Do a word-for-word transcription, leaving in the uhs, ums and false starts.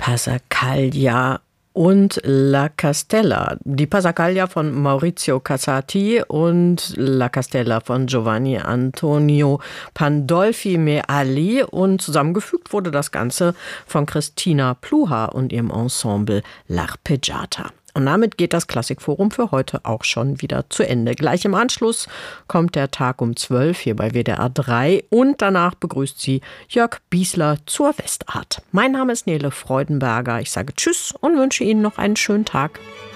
Passacaglia und La Castella. Die Passacaglia von Maurizio Casati und La Castella von Giovanni Antonio Pandolfi Meali, und zusammengefügt wurde das Ganze von Christina Pluha und ihrem Ensemble L'Arpeggiata. Und damit geht das Klassikforum für heute auch schon wieder zu Ende. Gleich im Anschluss kommt der Tag um zwölf hier bei W D R drei und danach begrüßt sie Jörg Biesler zur Westart. Mein Name ist Nele Freudenberger. Ich sage Tschüss und wünsche Ihnen noch einen schönen Tag.